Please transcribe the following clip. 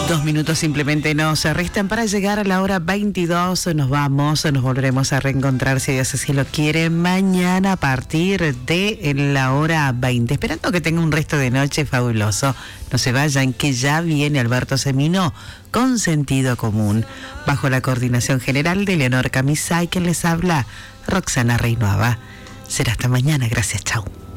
2 minutos simplemente nos restan para llegar a la hora 22. Nos vamos, nos volveremos a reencontrar, si Dios así lo quiere, mañana a partir de la hora 20. Esperando que tenga un resto de noche fabuloso. No se vayan, que ya viene Alberto Semino con Sentido Común, bajo la coordinación general de Leonor Camisay, quien les habla, Roxana Reinuava. Será hasta mañana. Gracias, chau.